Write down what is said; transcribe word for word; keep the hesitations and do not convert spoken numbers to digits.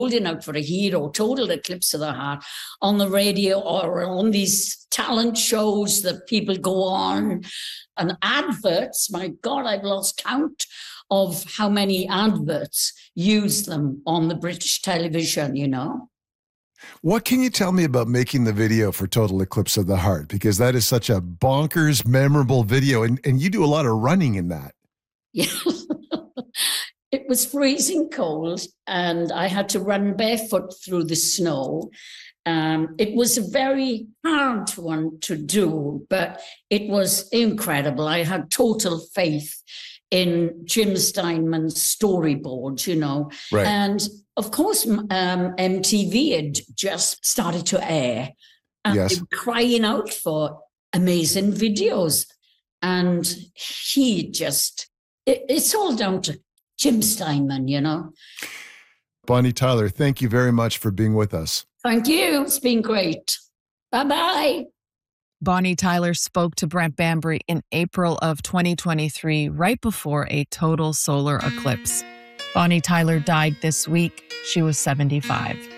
holding out for a hero, total eclipse of the heart, on the radio or on these talent shows that people go on, and adverts. My God, I've lost count of how many adverts use them on the British television, you know. What can you tell me about making the video for Total Eclipse of the Heart? Because that is such a bonkers, memorable video, and, and you do a lot of running in that. Yeah. It was freezing cold, and I had to run barefoot through the snow. Um, it was a very hard one to do, but it was incredible. I had total faith in Jim Steinman's storyboard, you know. Right. And of course, um, M T V had just started to air, and yes. they were crying out for amazing videos. And he just, it, it's all down to Jim Steinman, you know. Bonnie Tyler, thank you very much for being with us. Thank you. It's been great. Bye-bye. Bonnie Tyler spoke to Brent Bambury in April of twenty twenty-three, right before a total solar eclipse. Bonnie Tyler died this week. She was seventy-five.